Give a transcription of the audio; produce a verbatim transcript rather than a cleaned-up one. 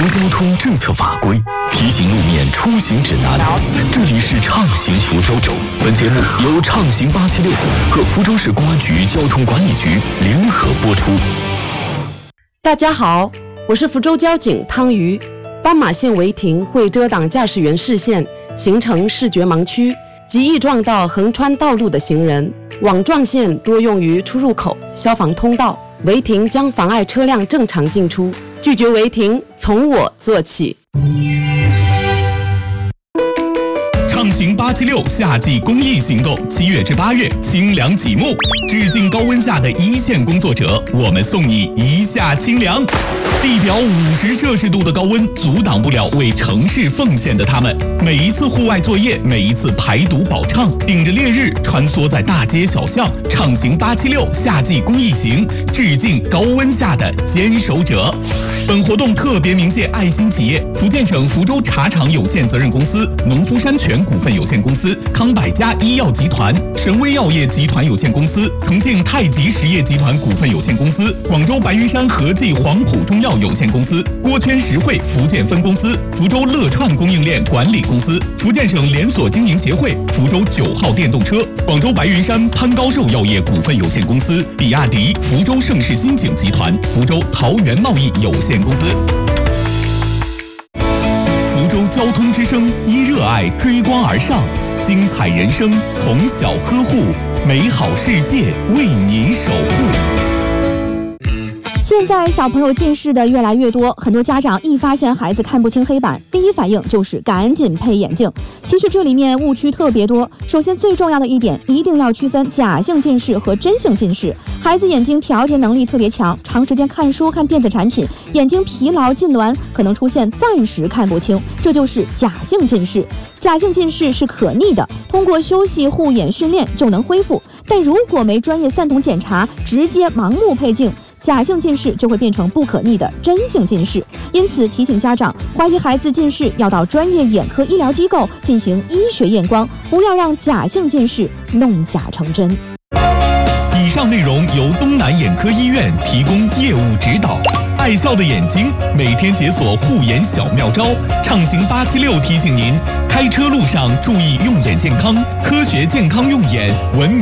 交通政策法规，提醒路面出行指南。这里是畅行福州。本节目由畅行八七六和福州市公安局交通管理局联合播出。 大家好，我是福州交警汤瑜。斑马线违停会遮挡驾驶员视线，形成视觉盲区，极易撞到横穿道路的行人。网状线多用于出入口、消防通道，违停将妨碍车辆正常进出。拒绝违停，从我做起。 畅行八七六夏季公益行动，七月至八月清凉启幕，致敬高温下的一线工作者，我们送你一夏清凉。地表五十摄氏度的高温阻挡不了为城市奉献的他们。每一次户外作业，每一次排毒保畅，顶着烈日穿梭在大街小巷，畅行八七六夏季公益行，致敬高温下的坚守者。本活动特别鸣谢爱心企业：福建省福州茶厂有限责任公司、农夫山泉股份有限公司、康百家医药集团、神威药业集团有限公司、重庆太极实业集团股份有限公司、广州白云山和记黄埔中药有限公司、锅圈实惠福建分公司、福州乐串供应链管理公司、福建省连锁经营协会、福州九号电动车、广州白云山潘高寿药业股份有限公司、比亚迪、福州盛世新景集团、福州桃园贸易有限公司。福州交通之声因热爱追光而上，精彩人生从小呵护，美好世界为您守护。 现在小朋友近视的越来越多，很多家长一发现孩子看不清黑板，第一反应就是赶紧配眼镜。其实这里面误区特别多。首先最重要的一点，一定要区分假性近视和真性近视。孩子眼睛调节能力特别强，长时间看书看电子产品，眼睛疲劳痉挛，可能出现暂时看不清，这就是假性近视。假性近视是可逆的，通过休息护眼训练就能恢复，但如果没专业散瞳检查，直接盲目配镜，假性近视就会变成不可逆的真性近视。因此提醒家长，怀疑孩子近视要到专业眼科医疗机构进行医学验光，不要让假性近视弄假成真。 以上内容由东南眼科医院提供业务指导。爱笑的眼睛，每天解锁护眼小妙招。畅行八七六提醒您，开车路上注意用眼健康，科学健康用眼，文明